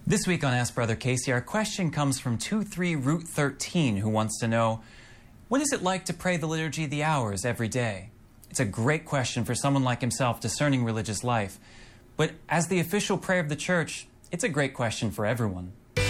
This week on Ask Brother Casey, our question comes from 23 Root 13, who wants to know, what is it like to pray the Liturgy of the Hours every day? It's a great question for someone like himself discerning religious life. But as the official prayer of the Church, it's a great question for everyone.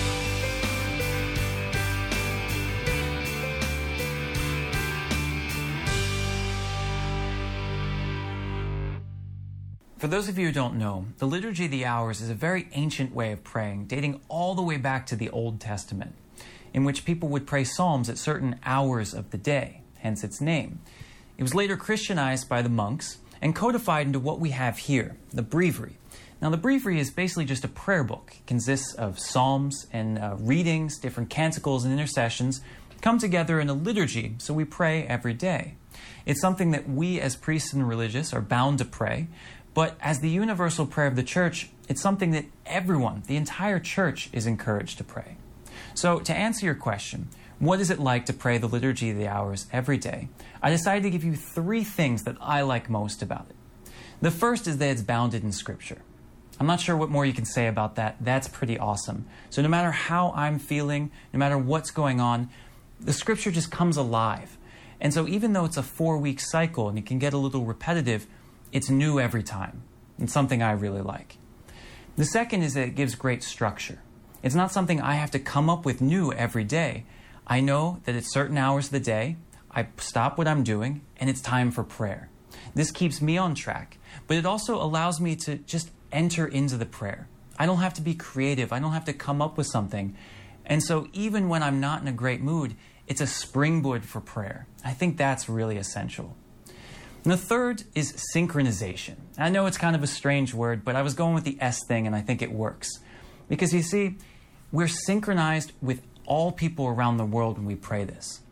For those of you who don't know, the Liturgy of the Hours is a very ancient way of praying, dating all the way back to the Old Testament, in which people would pray psalms at certain hours of the day, hence its name. It was later Christianized by the monks and codified into what we have here, the Breviary. Now, the Breviary is basically just a prayer book. It consists of psalms and readings, different canticles and intercessions come together in a liturgy, so we pray every day. It's something that we as priests and religious are bound to pray, but as the universal prayer of the Church, it's something that everyone, the entire Church, is encouraged to pray. So, to answer your question, what is it like to pray the Liturgy of the Hours every day? I decided to give you 3 things that I like most about it. The first is that it's bounded in Scripture. I'm not sure what more you can say about that. That's pretty awesome. So no matter how I'm feeling, no matter what's going on, the Scripture just comes alive. And so even though it's a 4-week cycle and it can get a little repetitive, it's new every time. It's something I really like. The second is that it gives great structure. It's not something I have to come up with new every day. I know that at certain hours of the day, I stop what I'm doing and it's time for prayer. This keeps me on track, but it also allows me to just enter into the prayer. I don't have to be creative. I don't have to come up with something. And so even when I'm not in a great mood, it's a springboard for prayer. I think that's really essential. And the third is synchronization. I know it's kind of a strange word, but I was going with the S thing and I think it works. Because you see, we're synchronized with all people around the world when we pray this.